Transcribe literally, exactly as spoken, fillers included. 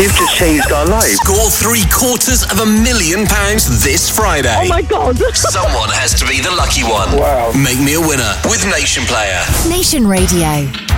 You've just changed our lives. Score three quarters of a million pounds this Friday. Oh my God. Someone has to be the lucky one. Wow. Make me a winner with Nation Player. Nation Radio.